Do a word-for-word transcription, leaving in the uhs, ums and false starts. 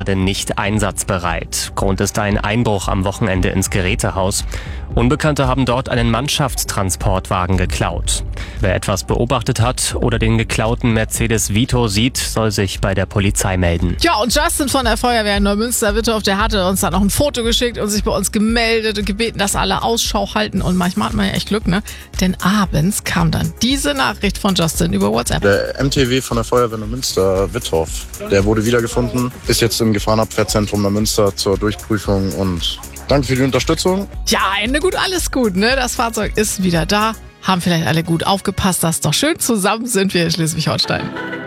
gerade nicht einsatzbereit. Grund ist ein Einbruch am Wochenende ins Gerätehaus. Unbekannte haben dort einen Mannschaftstransportwagen geklaut. Wer etwas beobachtet hat oder den geklauten Mercedes Vito sieht, soll sich bei der Polizei melden. Ja, und Justin von der Feuerwehr in Neumünster-Wittorf, der hatte uns dann noch ein Foto geschickt und sich bei uns gemeldet und gebeten, dass alle Ausschau halten. Und manchmal hat man ja echt Glück, ne? Denn abends kam dann diese Nachricht von Justin über WhatsApp. Der M T W von der Feuerwehr Neumünster-Wittorf, der wurde wiedergefunden, ist jetzt im Gefahrenabwehrzentrum Neumünster zur Durchprüfung und danke für die Unterstützung. Ja, Ende gut, alles gut, ne? Das Fahrzeug ist wieder da. Haben vielleicht alle gut aufgepasst. Das ist doch schön. Zusammen sind wir in Schleswig-Holstein.